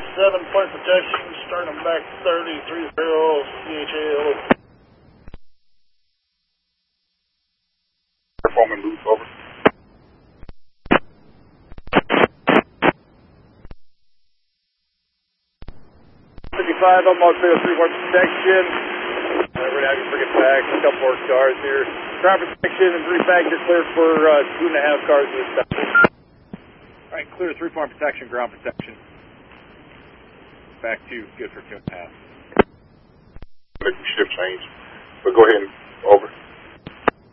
7-point protection, starting back 30, 30, CHAL. Performing loop, over. 55, I'm on 3-1 protection. We're now going to bring it back, a couple more cars here. Ground protection and 3 factor clear for 2.5 cars this time. Alright, clear 3-point protection, ground protection. Back 2, good for 2.5. Shift change. But go ahead and over.